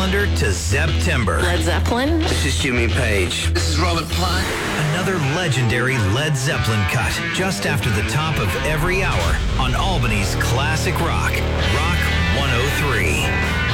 calendar to September. Led Zeppelin. This is Jimmy Page. This is Robert Plant. Another legendary Led Zeppelin cut just after the top of every hour on Albany's Classic Rock, Rock 103.